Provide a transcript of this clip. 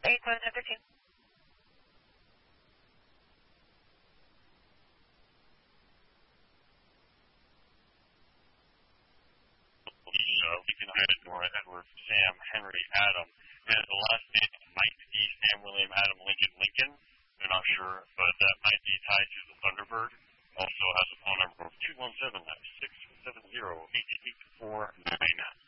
8,013. Lincoln United, Nora Edward, Sam, Henry, Adam. And the last name might be Sam, William, Adam, Lincoln, Lincoln. They're not sure, but that might be tied to the Thunderbird. Also has a phone number of 217-670-8849.